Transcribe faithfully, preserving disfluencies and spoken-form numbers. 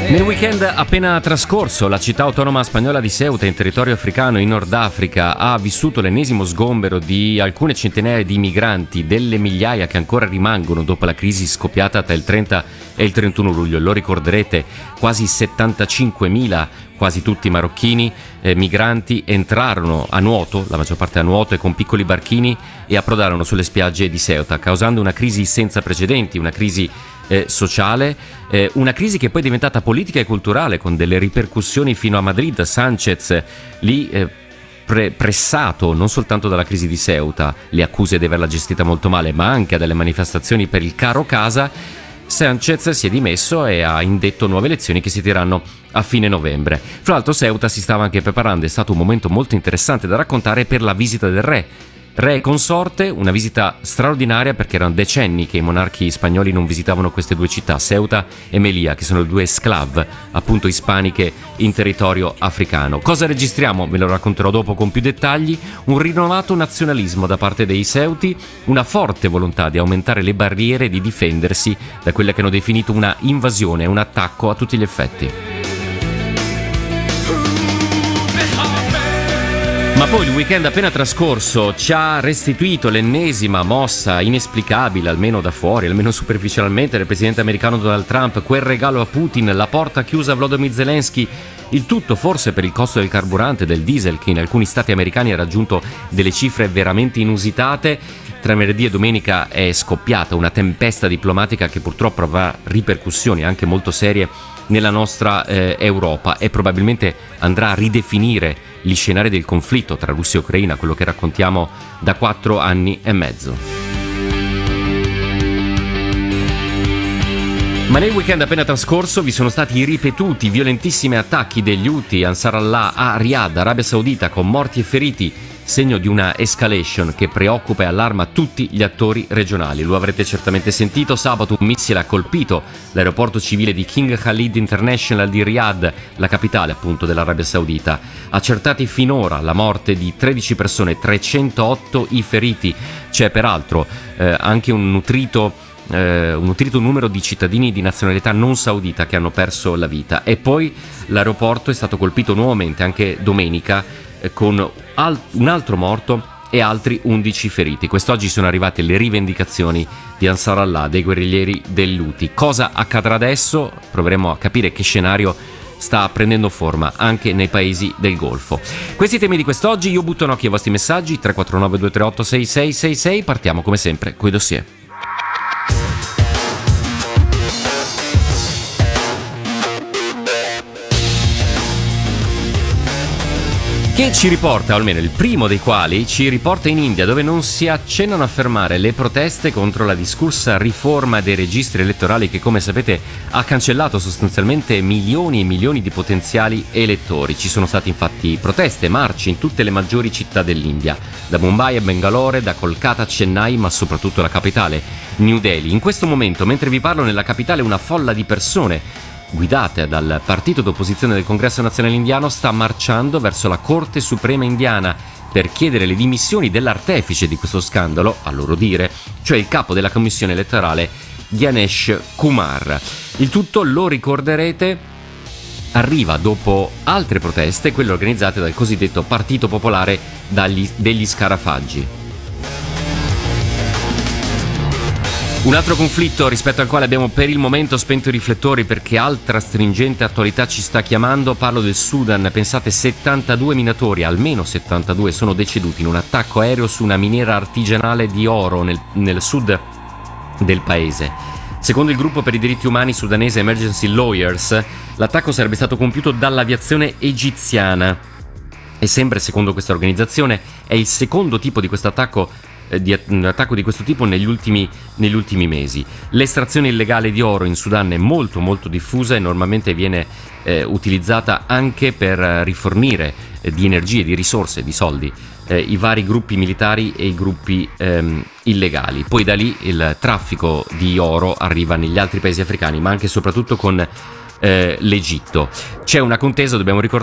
Nel weekend appena trascorso, la città autonoma spagnola di Ceuta, in territorio africano in Nord Africa, ha vissuto l'ennesimo sgombero di alcune centinaia di migranti, delle migliaia che ancora rimangono dopo la crisi scoppiata tra il trenta e il trentuno luglio. Lo ricorderete, quasi settantacinquemila, quasi tutti marocchini, eh, migranti entrarono a nuoto, la maggior parte a nuoto e con piccoli barchini, e approdarono sulle spiagge di Ceuta, causando una crisi senza precedenti, una crisi Eh, sociale, eh, una crisi che poi è diventata politica e culturale, con delle ripercussioni fino a Madrid. Sanchez lì eh, pre- pressato non soltanto dalla crisi di Ceuta, le accuse di averla gestita molto male, ma anche dalle manifestazioni per il caro casa. Sanchez si è dimesso e ha indetto nuove elezioni che si terranno a fine novembre. Fra l'altro Ceuta si stava anche preparando, è stato un momento molto interessante da raccontare, per la visita del re Re e consorte, una visita straordinaria perché erano decenni che i monarchi spagnoli non visitavano queste due città, Ceuta e Melilla, che sono le due esclave appunto ispaniche in territorio africano. Cosa registriamo? Ve lo racconterò dopo con più dettagli. Un rinnovato nazionalismo da parte dei ceuti, una forte volontà di aumentare le barriere e di difendersi da quella che hanno definito una invasione, un attacco a tutti gli effetti. Ma poi il weekend appena trascorso ci ha restituito l'ennesima mossa inesplicabile, almeno da fuori, almeno superficialmente, del presidente americano Donald Trump, quel regalo a Putin, la porta chiusa a Volodymyr Zelensky, il tutto forse per il costo del carburante, del diesel, che in alcuni stati americani ha raggiunto delle cifre veramente inusitate. Tra venerdì e domenica è scoppiata una tempesta diplomatica che purtroppo avrà ripercussioni anche molto serie nella nostra eh, Europa, e probabilmente andrà a ridefinire gli scenari del conflitto tra Russia e Ucraina, quello che raccontiamo da quattro anni e mezzo. Ma nel weekend appena trascorso vi sono stati i ripetuti violentissimi attacchi degli Houthi Ansar Allah a Riyadh, Arabia Saudita, con morti e feriti, segno di una escalation che preoccupa e allarma tutti gli attori regionali. Lo avrete certamente sentito, sabato un missile ha colpito l'aeroporto civile di King Khalid International di Riyadh, la capitale appunto dell'Arabia Saudita. Accertati finora la morte di tredici persone, trecentootto i feriti. C'è peraltro eh, anche un nutrito Eh, un nutrito numero di cittadini di nazionalità non saudita che hanno perso la vita. E poi l'aeroporto è stato colpito nuovamente anche domenica eh, con al- un altro morto e altri undici feriti. Quest'oggi sono arrivate le rivendicazioni di Ansar Allah, dei guerriglieri dell'Houthi. Cosa accadrà adesso? Proveremo a capire che scenario sta prendendo forma anche nei paesi del Golfo. Questi temi di quest'oggi. Io butto un occhio ai vostri messaggi, tre quattro nove due tre otto sei sei sei sei. Partiamo come sempre coi dossier. Che ci riporta, o almeno il primo dei quali, ci riporta in India, dove non si accennano a fermare le proteste contro la discussa riforma dei registri elettorali che, come sapete, ha cancellato sostanzialmente milioni e milioni di potenziali elettori. Ci sono state infatti proteste, marci in tutte le maggiori città dell'India, da Mumbai a Bangalore, da Kolkata a Chennai, ma soprattutto la capitale, New Delhi. In questo momento, mentre vi parlo, nella capitale una folla di persone guidate dal partito d'opposizione del Congresso Nazionale Indiano sta marciando verso la Corte Suprema Indiana per chiedere le dimissioni dell'artefice di questo scandalo, a loro dire, cioè il capo della commissione elettorale Gyanesh Kumar. Il tutto, lo ricorderete, arriva dopo altre proteste, quelle organizzate dal cosiddetto Partito Popolare dagli, degli Scarafaggi. Un altro conflitto rispetto al quale abbiamo per il momento spento i riflettori perché altra stringente attualità ci sta chiamando. Parlo del Sudan. Pensate, settantadue minatori, almeno settantadue, sono deceduti in un attacco aereo su una miniera artigianale di oro nel, nel sud del paese. Secondo il gruppo per i diritti umani sudanese Emergency Lawyers, l'attacco sarebbe stato compiuto dall'aviazione egiziana e sembra, secondo questa organizzazione, è il secondo tipo di questo attacco di un attacco di questo tipo negli ultimi, negli ultimi mesi. L'estrazione illegale di oro in Sudan è molto molto diffusa e normalmente viene eh, utilizzata anche per rifornire eh, di energie, di risorse, di soldi eh, i vari gruppi militari e i gruppi ehm, illegali. Poi da lì il traffico di oro arriva negli altri paesi africani, ma anche e soprattutto con eh, l'Egitto. C'è una contesa, dobbiamo ricordare